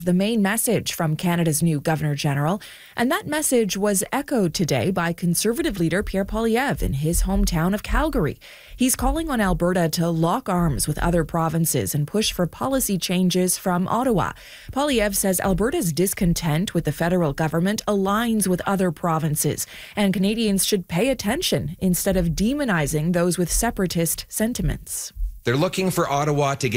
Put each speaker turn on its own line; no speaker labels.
the main message from Canada's new Governor General, and that message was echoed today by Conservative leader Pierre Poilievre in his hometown of Calgary. He's calling on Alberta to lock arms with other provinces and push for policy changes from Ottawa. Poilievre says Alberta's discontent with the federal government aligns with other provinces, and Canadians should pay attention instead of demonizing those with separatist sentiments.
They're looking for Ottawa to get